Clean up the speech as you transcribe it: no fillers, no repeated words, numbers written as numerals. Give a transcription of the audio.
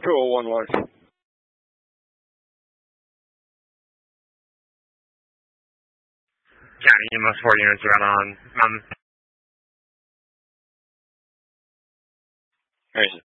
201 large. County EMS 4 units around on Mountain. Alright.